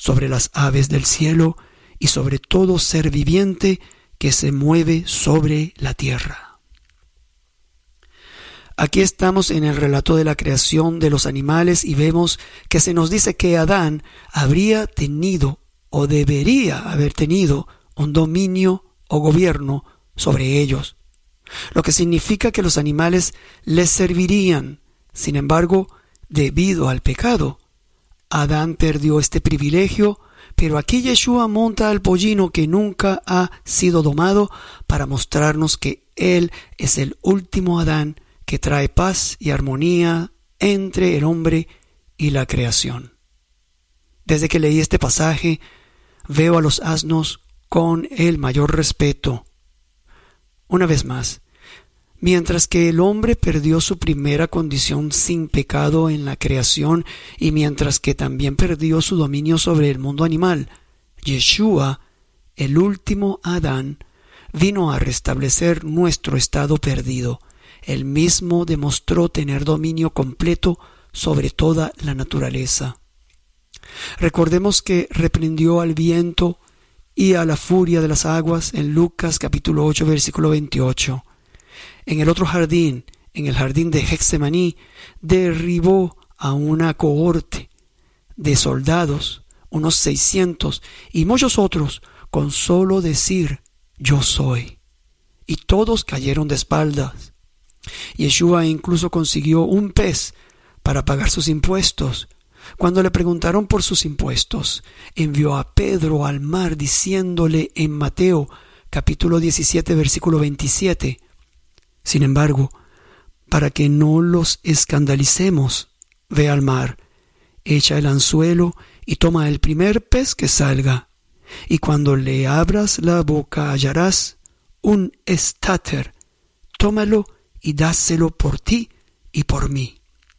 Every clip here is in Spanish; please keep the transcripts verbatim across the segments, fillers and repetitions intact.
sobre las aves del cielo y sobre todo ser viviente que se mueve sobre la tierra. Aquí estamos en el relato de la creación de los animales y vemos que se nos dice que Adán habría tenido o debería haber tenido un dominio o gobierno sobre ellos, lo que significa que los animales les servirían. Sin embargo, debido al pecado, Adán perdió este privilegio, pero aquí Yeshua monta al pollino que nunca ha sido domado para mostrarnos que Él es el último Adán que trae paz y armonía entre el hombre y la creación. Desde que leí este pasaje, veo a los asnos con el mayor respeto. Una vez más, mientras que el hombre perdió su primera condición sin pecado en la creación y mientras que también perdió su dominio sobre el mundo animal, Yeshua, el último Adán, vino a restablecer nuestro estado perdido. Él mismo demostró tener dominio completo sobre toda la naturaleza. Recordemos que reprendió al viento y a la furia de las aguas en Lucas capítulo ocho versículo veintiocho. En el otro jardín, en el jardín de Getsemaní, derribó a una cohorte de soldados, unos seiscientos, y muchos otros, con solo decir, yo soy. Y todos cayeron de espaldas. Yeshua incluso consiguió un pez para pagar sus impuestos. Cuando le preguntaron por sus impuestos, envió a Pedro al mar diciéndole en Mateo capítulo diecisiete versículo veintisiete, sin embargo, para que no los escandalicemos, ve al mar, echa el anzuelo y toma el primer pez que salga, y cuando le abras la boca hallarás un estáter, tómalo y dáselo por ti y por mí.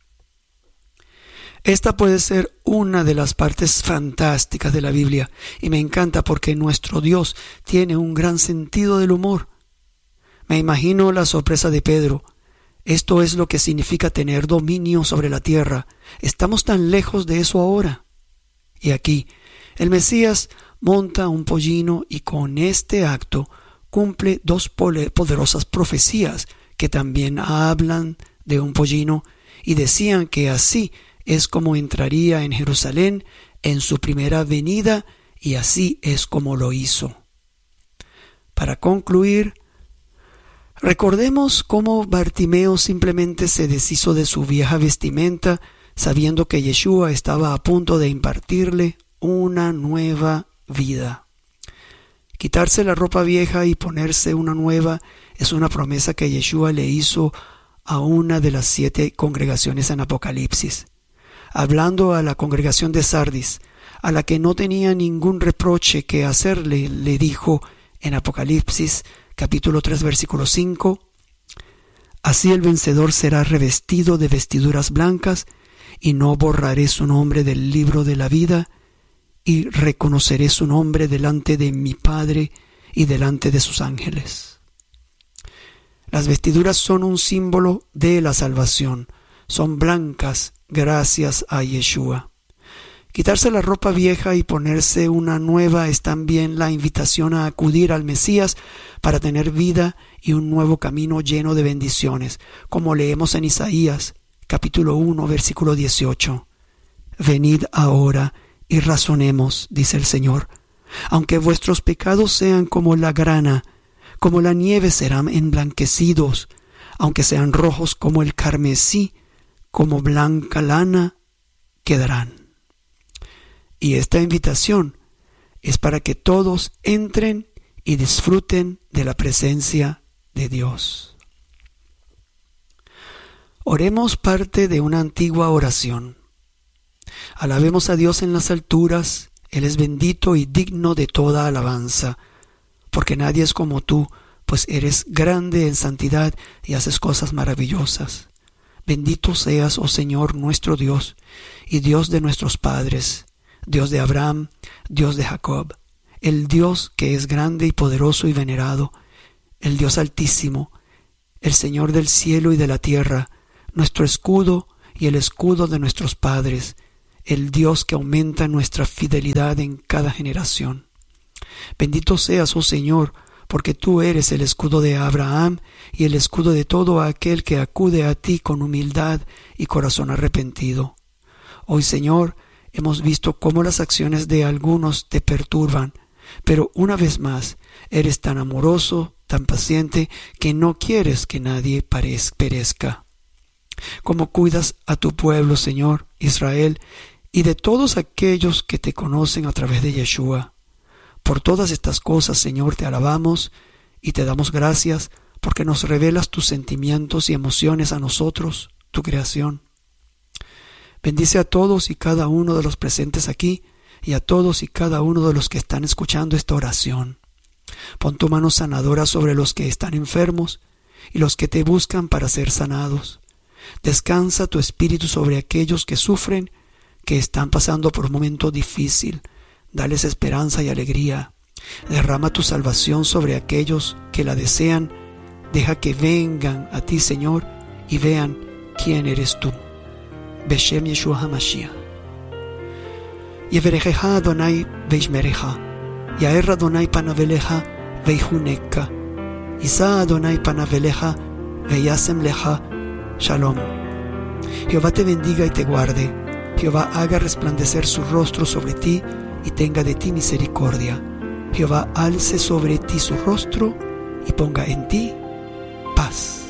Esta puede ser una de las partes fantásticas de la Biblia y me encanta porque nuestro Dios tiene un gran sentido del humor. Me imagino la sorpresa de Pedro. Esto es lo que significa tener dominio sobre la tierra. Estamos tan lejos de eso ahora. Y aquí, el Mesías monta un pollino y con este acto cumple dos poderosas profecías que también hablan de un pollino y decían que así es como entraría en Jerusalén en su primera venida y así es como lo hizo. Para concluir, recordemos cómo Bartimeo simplemente se deshizo de su vieja vestimenta sabiendo que Yeshua estaba a punto de impartirle una nueva vida. Quitarse la ropa vieja y ponerse una nueva es una promesa que Yeshua le hizo a una de las siete congregaciones en Apocalipsis. Hablando a la congregación de Sardis, a la que no tenía ningún reproche que hacerle, le dijo en Apocalipsis capítulo tres versículo cinco, así el vencedor será revestido de vestiduras blancas, y no borraré su nombre del libro de la vida, y reconoceré su nombre delante de mi Padre y delante de sus ángeles. Las vestiduras son un símbolo de la salvación, son blancas gracias a Yeshua. Quitarse la ropa vieja y ponerse una nueva es también la invitación a acudir al Mesías para tener vida y un nuevo camino lleno de bendiciones, como leemos en Isaías capítulo uno versículo dieciocho. Venid ahora y razonemos, dice el Señor. Aunque vuestros pecados sean como la grana, como la nieve serán emblanquecidos, aunque sean rojos como el carmesí, como blanca lana quedarán. Y esta invitación es para que todos entren y disfruten de la presencia de Dios. Oremos parte de una antigua oración. Alabemos a Dios en las alturas, Él es bendito y digno de toda alabanza, porque nadie es como tú, pues eres grande en santidad y haces cosas maravillosas. Bendito seas, oh Señor, nuestro Dios, y Dios de nuestros padres, Dios de Abraham, Dios de Jacob, el Dios que es grande y poderoso y venerado, el Dios altísimo, el Señor del cielo y de la tierra, nuestro escudo y el escudo de nuestros padres, el Dios que aumenta nuestra fidelidad en cada generación. Bendito seas, oh Señor, porque tú eres el escudo de Abraham y el escudo de todo aquel que acude a ti con humildad y corazón arrepentido. Hoy, Señor, hemos visto cómo las acciones de algunos te perturban, pero una vez más, eres tan amoroso, tan paciente, que no quieres que nadie perezca. Cómo cuidas a tu pueblo, Señor, Israel, y de todos aquellos que te conocen a través de Yeshua. Por todas estas cosas, Señor, te alabamos y te damos gracias porque nos revelas tus sentimientos y emociones a nosotros, tu creación. Bendice a todos y cada uno de los presentes aquí y a todos y cada uno de los que están escuchando esta oración. Pon tu mano sanadora sobre los que están enfermos y los que te buscan para ser sanados. Descansa tu espíritu sobre aquellos que sufren, que están pasando por un momento difícil. Dales esperanza y alegría. Derrama tu salvación sobre aquellos que la desean. Deja que vengan a ti, Señor, y vean quién eres tú. Beshem Yeshua HaMashiach. Yeverechecha Adonai veishmerecha. Yaer Adonai panavelecha veihuneka. Isa Adonai panavelecha veyasem lecha shalom. Jehová te bendiga y te guarde. Jehová haga resplandecer su rostro sobre ti y tenga de ti misericordia. Jehová alce sobre ti su rostro y ponga en ti paz.